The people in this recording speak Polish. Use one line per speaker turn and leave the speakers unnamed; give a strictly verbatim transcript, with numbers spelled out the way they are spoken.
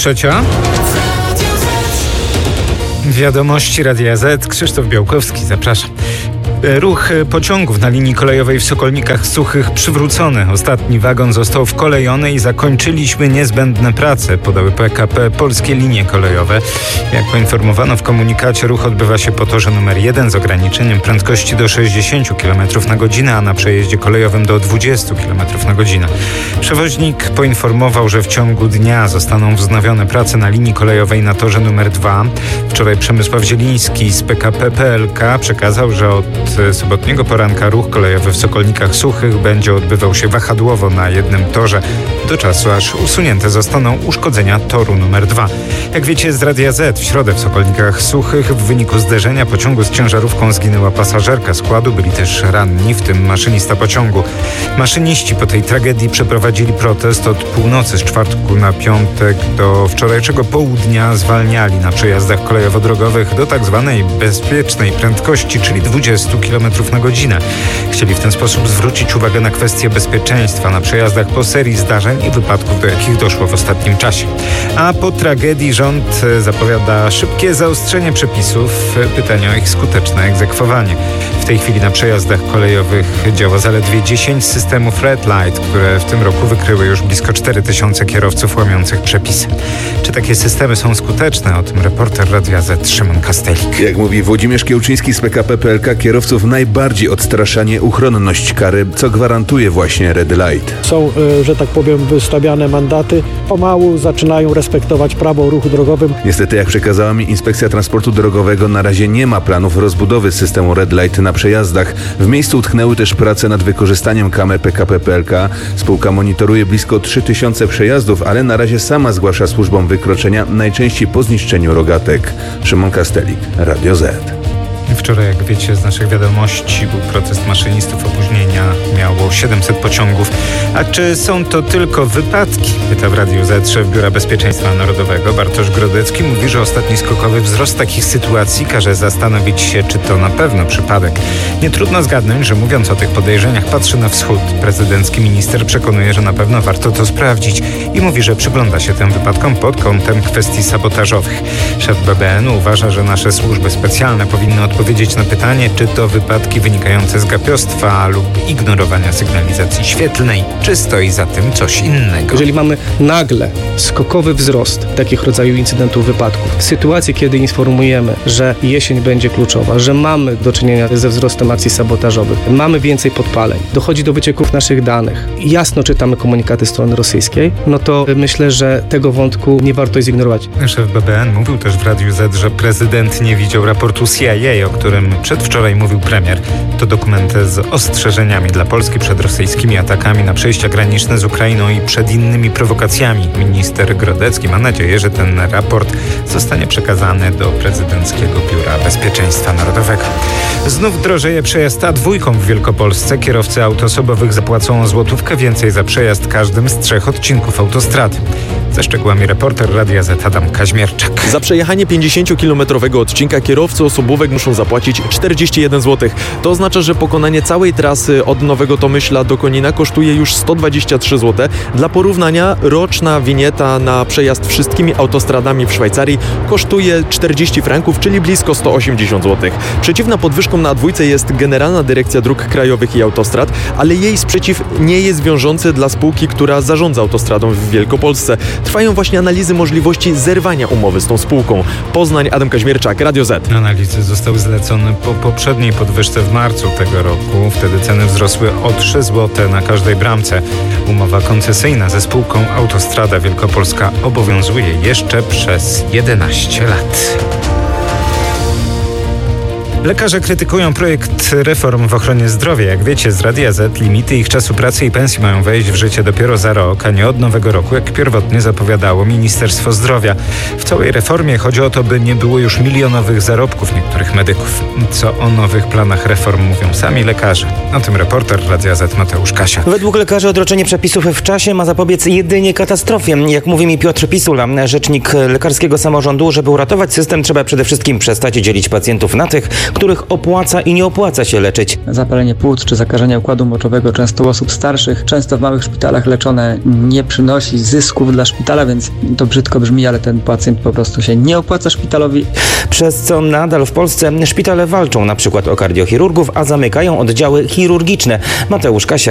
trzecia. Wiadomości Radia Z. Krzysztof Białkowski, zapraszam. Ruch pociągów na linii kolejowej w Sokolnikach Suchych przywrócony. Ostatni wagon został wkolejony i zakończyliśmy niezbędne prace, podały P K P Polskie Linie Kolejowe. Jak poinformowano w komunikacie, ruch odbywa się po torze numer jeden z ograniczeniem prędkości do sześćdziesiąt kilometrów na godzinę, a na przejeździe kolejowym do dwadzieścia kilometrów na godzinę. Przewoźnik poinformował, że w ciągu dnia zostaną wznowione prace na linii kolejowej na torze numer dwa. Wczoraj Przemysław Zieliński z P K P P L K przekazał, że od sobotniego poranka ruch kolejowy w Sokolnikach Suchych będzie odbywał się wahadłowo na jednym torze do czasu, aż usunięte zostaną uszkodzenia toru numer dwa. Jak wiecie z Radia Z, w środę w Sokolnikach Suchych w wyniku zderzenia pociągu z ciężarówką zginęła pasażerka składu, byli też ranni, w tym maszynista pociągu. Maszyniści po tej tragedii przeprowadzili protest od północy z czwartku na piątek do wczorajszego południa, zwalniali na przejazdach kolejowo-drogowych do tak zwanej bezpiecznej prędkości, czyli dwadzieścia kilometrów na godzinę. Chcieli w ten sposób zwrócić uwagę na kwestię bezpieczeństwa na przejazdach po serii zdarzeń i wypadków, do jakich doszło w ostatnim czasie. A po tragedii rząd zapowiada szybkie zaostrzenie przepisów. Pytanie o ich skuteczne egzekwowanie. W tej chwili na przejazdach kolejowych działa zaledwie dziesięć systemów Red Light, które w tym roku wykryły już blisko cztery tysiące kierowców łamiących przepisy. Czy takie systemy są skuteczne? O tym reporter Radia Z Szymon Kastelik.
Jak mówi Włodzimierz Kiełczyński z P K P P L K, kierowców najbardziej odstrasza nieuchronność kary, co gwarantuje właśnie Red Light.
Są, że tak powiem, wystawiane mandaty. Pomału zaczynają respektować prawo o ruchu drogowym.
Niestety, jak przekazała mi Inspekcja Transportu Drogowego, na razie nie ma planów rozbudowy systemu Red Light na przejazdach. W miejscu utknęły też prace nad wykorzystaniem kamer P K P P L K. Spółka monitoruje blisko trzy tysiące przejazdów, ale na razie sama zgłasza służbom wykroczenia, najczęściej po zniszczeniu rogatek. Szymon Kastelik, Radio Z.
Wczoraj, jak wiecie z naszych wiadomości, był protest maszynistów. Opóźnienia miało siedemset pociągów. A czy są to tylko wypadki? Pyta w Radiu Z szef Biura Bezpieczeństwa Narodowego Bartosz Grodecki. Mówi, że ostatni skokowy wzrost takich sytuacji każe zastanowić się, czy to na pewno przypadek. Nie trudno zgadnąć, że mówiąc o tych podejrzeniach patrzy na wschód. Prezydencki minister przekonuje, że na pewno warto to sprawdzić i mówi, że przygląda się tym wypadkom pod kątem kwestii sabotażowych. Szef B B N u uważa, że nasze służby specjalne powinny odpowiedzieć na pytanie, czy to wypadki wynikające z gapiostwa lub ignorowania sygnalizacji świetlnej, czy stoi za tym coś innego.
Jeżeli mamy nagle skokowy wzrost takich rodzaju incydentów, wypadków, w sytuacji, kiedy informujemy, że jesień będzie kluczowa, że mamy do czynienia ze wzrostem akcji sabotażowych, mamy więcej podpaleń, dochodzi do wycieków naszych danych, jasno czytamy komunikaty strony rosyjskiej, no to myślę, że tego wątku nie warto zignorować.
Szef B B N mówił też w Radiu Z, że prezydent nie widział raportu C I A, o którym przedwczoraj mówił premier. To dokument z ostrzeżeniami dla Polski przed rosyjskimi atakami na przejścia graniczne z Ukrainą i przed innymi prowokacjami. Minister Grodecki ma nadzieję, że ten raport zostanie przekazany do prezydenckiego Biura Bezpieczeństwa Narodowego. Znów drożeje przejazd A dwa w Wielkopolsce. Kierowcy aut osobowych zapłacą o złotówkę więcej za przejazd każdym z trzech odcinków autostrady. Ze szczegółami reporter Radia Z Adam Kaźmierczak.
Za przejechanie pięćdziesięciokilometrowego odcinka kierowcy osobówek muszą zapłacić czterdzieści jeden złotych. To oznacza, że pokonanie całej trasy od Nowego Tomyśla do Konina kosztuje już sto dwadzieścia trzy złote. Dla porównania roczna winieta na przejazd wszystkimi autostradami w Szwajcarii kosztuje czterdzieści franków, czyli blisko sto osiemdziesiąt złotych. Przeciwna podwyżkom na A dwa jest Generalna Dyrekcja Dróg Krajowych i Autostrad, ale jej sprzeciw nie jest wiążący dla spółki, która zarządza autostradą w Wielkopolsce. Trwają właśnie analizy możliwości zerwania umowy z tą spółką. Poznań, Adam Kaźmierczak, Radio Z.
Analizy zostały zlecone po poprzedniej podwyżce w marcu tego roku. Wtedy ceny wzrosły o trzy złote na każdej bramce. Umowa koncesyjna ze spółką Autostrada Wielkopolska obowiązuje jeszcze przez jedenaście lat. Lekarze krytykują projekt reform w ochronie zdrowia. Jak wiecie z Radia Z, limity ich czasu pracy i pensji mają wejść w życie dopiero za rok, a nie od nowego roku, jak pierwotnie zapowiadało Ministerstwo Zdrowia. W całej reformie chodzi o to, by nie było już milionowych zarobków niektórych medyków. Co o nowych planach reform mówią sami lekarze. O tym reporter Radia Z Mateusz Kasia.
Według lekarzy odroczenie przepisów w czasie ma zapobiec jedynie katastrofie. Jak mówi mi Piotr Pisula, rzecznik lekarskiego samorządu, żeby uratować system, trzeba przede wszystkim przestać dzielić pacjentów na tych, których opłaca i nie opłaca się leczyć.
Zapalenie płuc czy zakażenia układu moczowego często u osób starszych, często w małych szpitalach leczone, nie przynosi zysków dla szpitala, więc to brzydko brzmi, ale ten pacjent po prostu się nie opłaca szpitalowi.
Przez co nadal w Polsce szpitale walczą na przykład o kardiochirurgów, a zamykają oddziały chirurgiczne. Mateusz Kasia,